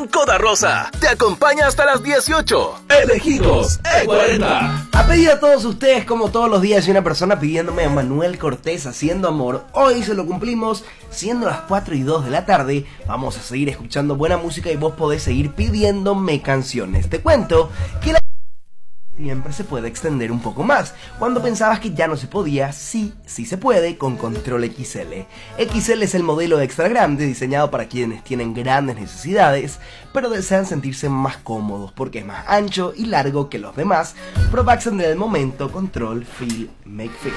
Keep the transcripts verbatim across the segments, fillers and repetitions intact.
Banco da Rosa te acompaña hasta las dieciocho. Elegidos E cuarenta. A pedir a todos ustedes, como todos los días, y una persona pidiéndome a Manuel Cortés Haciendo Amor, hoy se lo cumplimos, siendo las cuatro y dos de la tarde. Vamos a seguir escuchando buena música y vos podés seguir pidiéndome canciones. Te cuento que la siempre se puede extender un poco más. Cuando pensabas que ya no se podía, sí, sí se puede con Control X L. X L es el modelo extra grande diseñado para quienes tienen grandes necesidades, pero desean sentirse más cómodos porque es más ancho y largo que los demás. Prueba a extender el momento Control Feel Make Feel.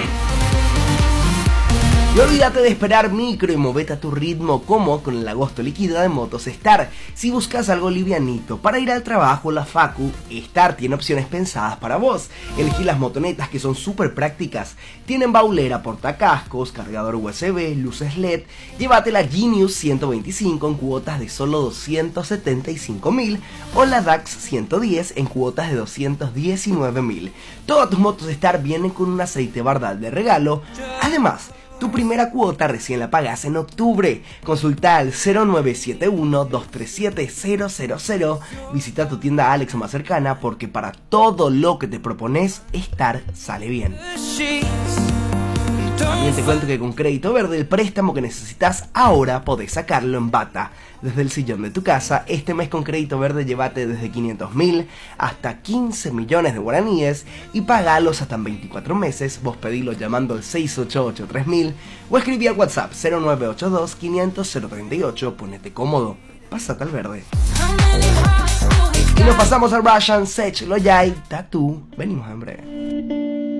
Y olvídate de esperar micro y movete a tu ritmo como con el agosto líquida de Motos Star. Si buscas algo livianito para ir al trabajo o la facu, Star tiene opciones pensadas para vos. Elegí las motonetas que son súper prácticas. Tienen baulera, portacascos, cargador U S B, luces L E D. Llévate la Genius ciento veinticinco en cuotas de solo doscientos setenta y cinco mil o la Dax ciento diez en cuotas de doscientos diecinueve mil. Todas tus Motos Star vienen con un aceite Bardal de regalo. Además, tu primera cuota recién la pagas en octubre. Consulta al cero nueve siete uno, dos tres siete, cero cero cero. Visita tu tienda Alex más cercana porque para todo lo que te propones, Star sale bien. También te cuento que con Crédito Verde, el préstamo que necesitas ahora podés sacarlo en Bata. Desde el sillón de tu casa, este mes con Crédito Verde llévate desde quinientos mil hasta quince millones de guaraníes y pagalos hasta en veinticuatro meses. Vos pedilo llamando al seis ocho ocho tres mil o escribí al WhatsApp cero nueve ocho dos, quinientos, cero treinta y ocho. Ponete cómodo, pásate al verde. Y nos pasamos al Russian Sech Loyal Tattoo. Venimos, hombre.